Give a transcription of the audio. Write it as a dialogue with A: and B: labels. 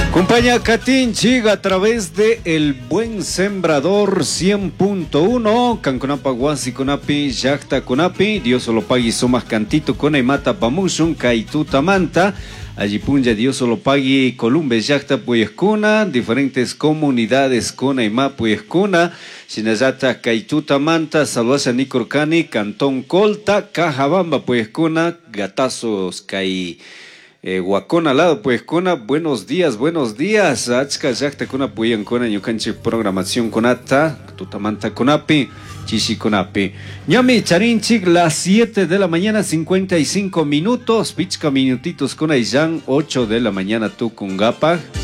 A: Compañía Catinchig a través de El Buen Sembrador 100.1, Canconapa Guasi Conapi, Yacta Conapi, Dios solo pagui somas cantito con Mata Pamushun, Kaituta Manta, allí punja Dios solo pagui Columbe Yacta Puyescuna, diferentes comunidades con Aymá Puyescuna, Sinayata Kaituta Manta, Salvasa Nicorcani, Cantón Colta, Cajabamba Puyescuna, Gatazos Kai. Huacona lado pues cona, buenos días, achka yakta kuna puyan cona ñukanchik programación conata, tutamanta conapi, chishi conapi. Ñami charinchik las 7 de la mañana 55 minutos, pichka minutitos con Aizan, 8 de la mañana tu kungapa.